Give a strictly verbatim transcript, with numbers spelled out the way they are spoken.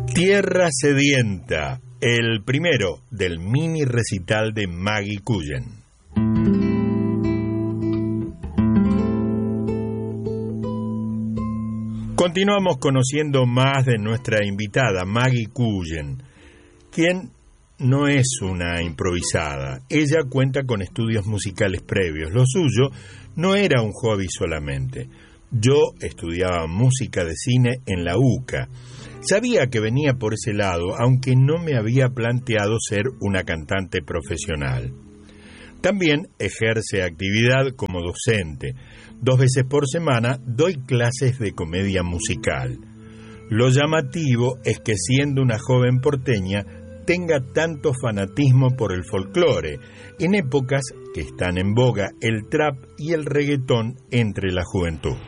Tierra Sedienta, el primero del mini recital de Maggie Cullen. Continuamos conociendo más de nuestra invitada, Maggie Cullen, quien no es una improvisada. Ella cuenta con estudios musicales previos. Lo suyo no era un hobby solamente. Yo estudiaba música de cine en la U C A. Sabía que venía por ese lado, aunque no me había planteado ser una cantante profesional. También ejerce actividad como docente. Dos veces por semana doy clases de comedia musical. Lo llamativo es que, siendo una joven porteña, tenga tanto fanatismo por el folclore, en épocas que están en boga el trap y el reggaetón entre la juventud.